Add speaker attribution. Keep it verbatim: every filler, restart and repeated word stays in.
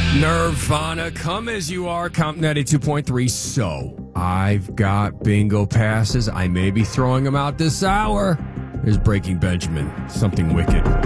Speaker 1: Nirvana, come as you are, Comp ninety-two point three. So, I've got bingo passes. I may be throwing them out this hour. Here's Breaking Benjamin, Something Wicked.